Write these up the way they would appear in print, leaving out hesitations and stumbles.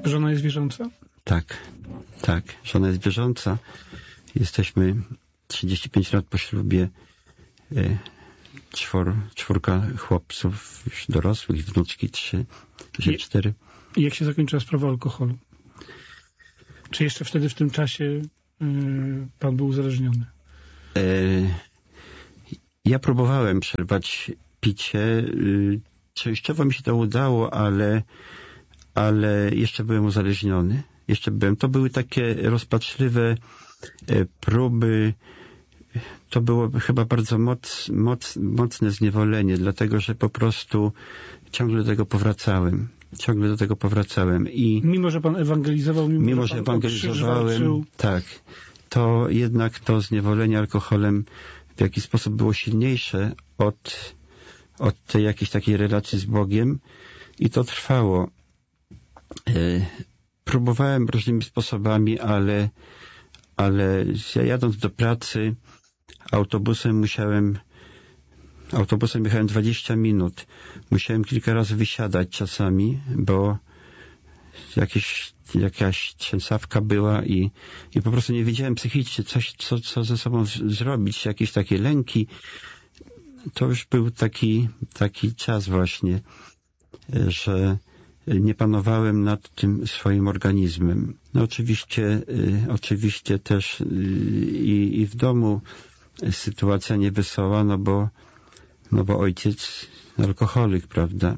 Żona jest wierząca? Tak. Żona jest wierząca. Jesteśmy 35 lat po ślubie. Czwórka chłopców już dorosłych, wnuczki 3, 4. I jak się zakończyła sprawa alkoholu? Czy jeszcze wtedy, w tym czasie pan był uzależniony? Ja próbowałem przerwać picie. Częściowo mi się to udało, ale jeszcze byłem uzależniony. To były takie rozpaczliwe próby. To było chyba bardzo mocne zniewolenie, dlatego że po prostu ciągle do tego powracałem. I mimo, że pan ewangelizował, mimo że ewangelizowałem, tak, to jednak to zniewolenie alkoholem w jakiś sposób było silniejsze od tej jakiejś takiej relacji z Bogiem i to trwało. Próbowałem różnymi sposobami, ale jadąc do pracy autobusem jechałem 20 minut. Musiałem kilka razy wysiadać czasami, bo jakaś trzęsawka była i po prostu nie wiedziałem psychicznie co ze sobą zrobić, jakieś takie lęki. To już był taki czas właśnie, że nie panowałem nad tym swoim organizmem. No oczywiście też i w domu sytuacja niewesoła, no bo ojciec alkoholik, prawda?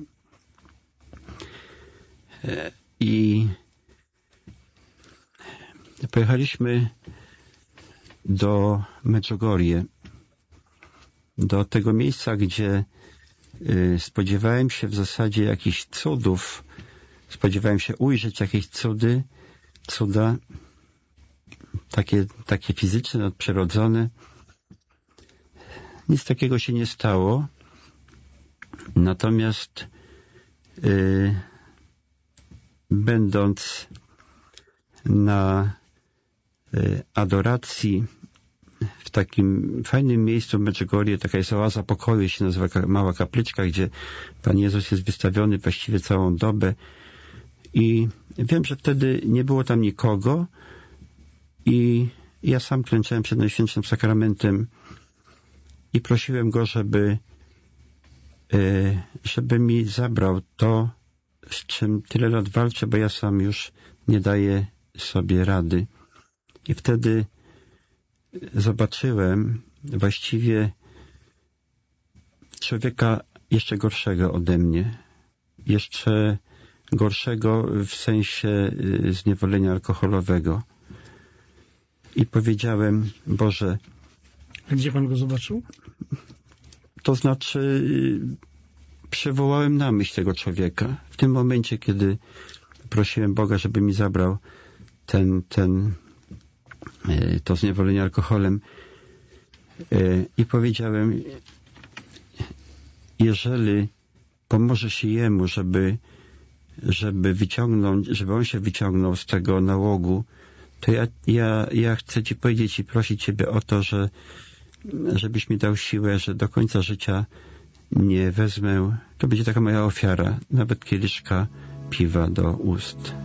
I pojechaliśmy do Medjugorje, do tego miejsca, gdzie spodziewałem się w zasadzie jakichś cudów, spodziewałem się ujrzeć jakieś cuda, takie fizyczne, nadprzyrodzone. Nic takiego się nie stało. Natomiast będąc na adoracji w takim fajnym miejscu w Medjugorje, taka jest oaza pokoju, się nazywa mała kapliczka, gdzie Pan Jezus jest wystawiony właściwie całą dobę. I wiem, że wtedy nie było tam nikogo i ja sam klęczałem przed Najświętszym Sakramentem i prosiłem Go, żeby mi zabrał to, z czym tyle lat walczę, bo ja sam już nie daję sobie rady. I wtedy zobaczyłem właściwie człowieka jeszcze gorszego ode mnie. Jeszcze gorszego w sensie zniewolenia alkoholowego. I powiedziałem: Boże... A gdzie Pan go zobaczył? To znaczy przywołałem na myśl tego człowieka. W tym momencie, kiedy prosiłem Boga, żeby mi zabrał to zniewolenie alkoholem i powiedziałem: jeżeli pomoże się jemu, żeby on się wyciągnął z tego nałogu, to ja chcę Ci powiedzieć i prosić Ciebie o to, żebyś mi dał siłę, że do końca życia nie wezmę, to będzie taka moja ofiara, nawet kieliszka piwa do ust.